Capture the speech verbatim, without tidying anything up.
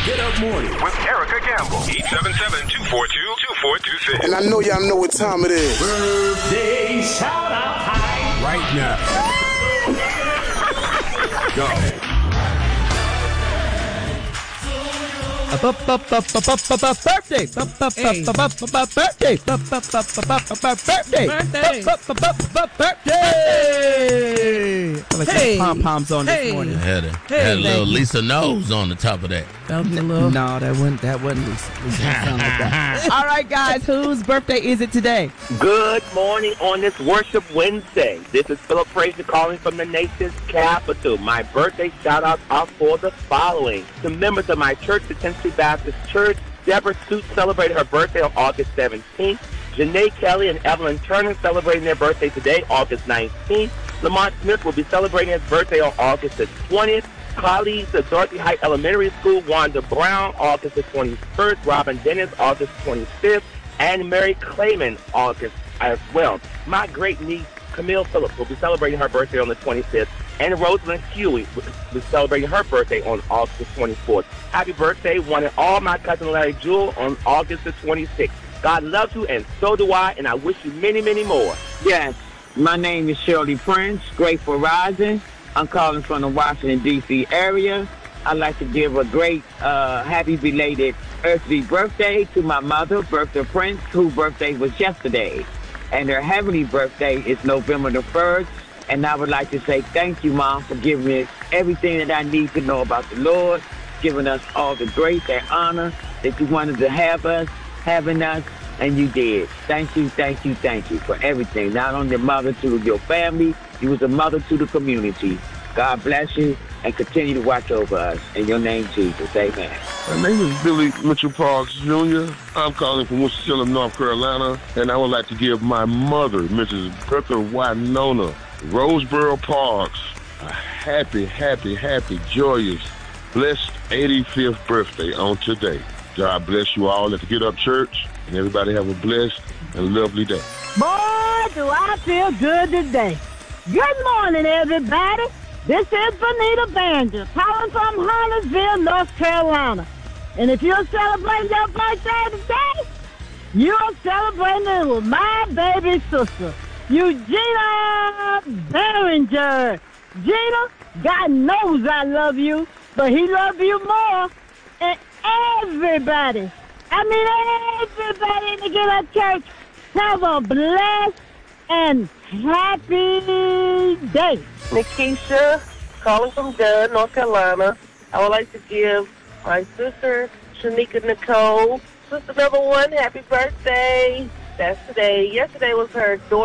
Get Up Morning with Erica Campbell. eight seven seven, two four two, two four two six. And I know y'all know what time it is. Birthday shout out time right now. Go. Birthday! Birthday! Birthday! Like Hey. pom poms on Hey. this morning. Had a, Hey, had a little thank you. Lisa nose on the top of that. That was a little. No, that wasn't that wasn't Lisa. Lisa didn't sound like that. All right, guys, whose birthday is it today? Good morning on this Worship Wednesday. This is Philip Frazier calling from the nation's capital. My birthday shout-outs are for the following. The members of my church, the Tennessee Baptist Church. Deborah Suit celebrated her birthday on August seventeenth. Janae Kelly and Evelyn Turner celebrating their birthday today, August nineteenth. Lamont Smith will be celebrating his birthday on August the twentieth. Colleagues of Dorothy Heights Elementary School, Wanda Brown, August the twenty-first. Robin Dennis, August twenty-fifth. And Mary Clayman, August as well. My great niece, Camille Phillips, will be celebrating her birthday on the twenty-fifth. And Rosalind Huey will be celebrating her birthday on August the twenty-fourth. Happy birthday, one and all, my cousin Larry Jewell, on August the twenty-sixth. God loves you, and so do I, and I wish you many, many more. Yes, my name is Shirley Prince, Grateful Rising. I'm calling from the Washington, D C area. I'd like to give a great uh, happy belated earthly birthday to my mother, Bertha Prince, whose birthday was yesterday. And her heavenly birthday is November the first. And I would like to say thank you, Mom, for giving me everything that I need to know about the Lord, giving us all the grace and honor that you wanted to have us, having us, and you did. Thank you, thank you, thank you for everything. Not only a mother to your family, you was a mother to the community. God bless you and continue to watch over us. In your name, Jesus. Amen. My name is Billy Mitchell Parks, Junior I'm calling from Winston-Salem, North Carolina, and I would like to give my mother, Missus Bertha Winona Roseboro Parks, a happy, happy, happy, joyous, blessed eighty-fifth birthday on today. God bless you all at the Get Up Church, and everybody have a blessed and lovely day. Boy, do I feel good today. Good morning, everybody. This is Bonita Banger, calling from Huntersville, North Carolina. And if you're celebrating your birthday today, you're celebrating it with my baby sister, Eugenia Behringer. Gina, God knows I love you, but he loves you more. And everybody, I mean everybody in the Get Up Church, have a blessed and happy day. Nikisha, calling from Dunn, North Carolina. I would like to give my sister, Shanika Nicole, sister number one, happy birthday. That's today. Yesterday was her daughter.